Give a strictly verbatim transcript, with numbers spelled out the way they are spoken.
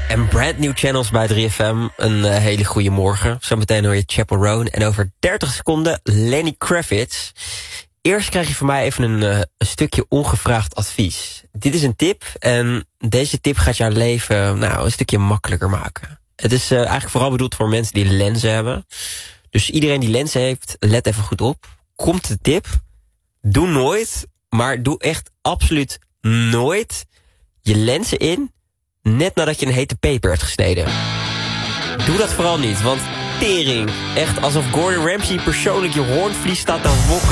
En brand new channels bij drie F M. Een uh, hele goede morgen. Zometeen hoor je Chappell Roan. En over dertig seconden Lenny Kravitz. Eerst krijg je van mij even een, uh, een stukje ongevraagd advies. Dit is een tip. En deze tip gaat jouw leven nou, een stukje makkelijker maken. Het is uh, eigenlijk vooral bedoeld voor mensen die lenzen hebben. Dus iedereen die lenzen heeft, let even goed op. Komt de tip. Doe nooit, maar doe echt absoluut nooit je lenzen in net nadat je een hete peper hebt gesneden. Doe dat vooral niet, want tering. Echt alsof Gordon Ramsay persoonlijk je hoornvlies staat te wokken.